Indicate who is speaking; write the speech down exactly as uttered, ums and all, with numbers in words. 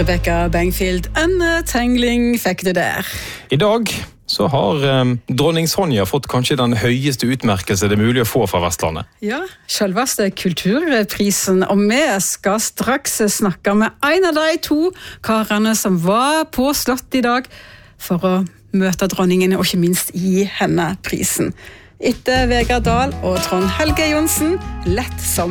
Speaker 1: Rebecca Bengfield, Anne Tengling fikk det der.
Speaker 2: I dag så har um, dronning Sonja fått kanskje den høyeste utmerkelse det er mulig å få fra Vestlandet.
Speaker 1: Ja, selveste kulturprisen, og vi skal straks snakke med en av de to karene som var på slott i dag for å møte dronningen og ikke minst gi henne prisen. Etter Vegard Dahl og Trond Helge Johnsen, lett som